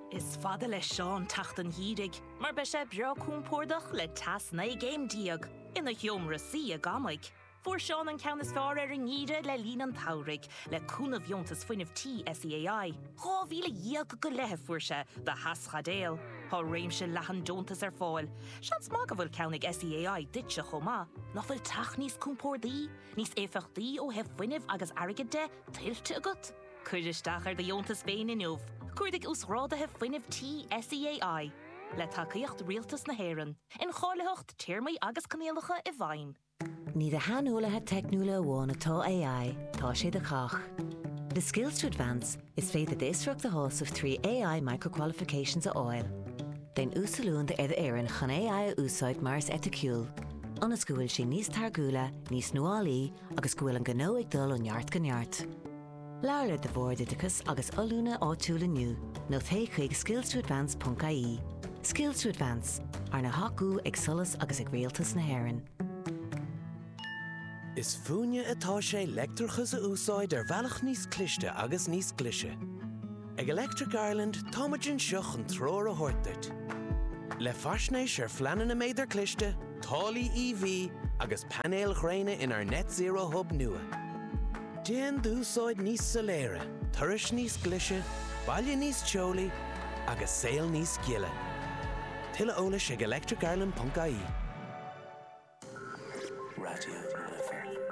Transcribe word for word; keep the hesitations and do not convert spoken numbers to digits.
Is fada le Seán tacht an hírig, mar be sé beo cúmpórdach le tas na game diag, ina hiomra si a gamaig. Voor Seán an ceannas fear ar an ngíre le lín an taurig, le cúna bhiontas fuinmh tí S E A I. Dhá bhíle díag go lethe fuair se, de haschadéal. Tá réimse lehan dontas ar fáil. Sean smag a bhfuil ceannig S E A I dit se chomá. Nach bhfuil tach níos cúmpórdaí, níos éfachtaí ó heh fuinmh agus airgide tiltte agat. Cuidisteach ar de diontas féin inniuh. Cuirdig úsráda heh fuinmh tí S E A I. Le tacaíocht rialtas na héireann. In cháileocht tíirmaí agus canéalacha i bhain. Ní de hanúlathe technúla bháin atá A I, tá sé de chach. The Skills to Advance is féad a d'éisreacht a hás of three A I micro-qualifications a oil. Den úsalún de éad éireann chan A I a úsáid mars eticiúil. An is gúil sé níos targúla, níos nuálí, agus gúil an gnó ag dul an neart go neart. Leir de bhórdidicus agus olúna áitiúla nniu, nó té chuig skills to advance dot I E. Skills to Advance, ar na hacu ag solas agus ag réaltas na hÉireann. Is fúne atá sé leictreachas a úsáid ar bhealach níos cliste agus níos clise. Ag Electric Ireland táimeann seach an tróir a thuirteart. Le faisnéis ar fleanan na méidir cliste, tálaí E V agus panéal chréine in ar net zero hub nua. Déan d'úsáid níos soléire, turais níos clise, baile níos teolaí agus saol níos giile. Tuilleadh eolais ag electric ireland dot I E. Radio.